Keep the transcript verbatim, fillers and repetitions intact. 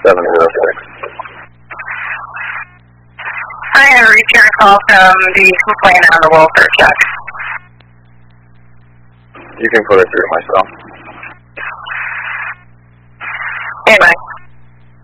seven zero six. I have a return call from the complainant on the welfare check. You can put it through myself. Okay, bye.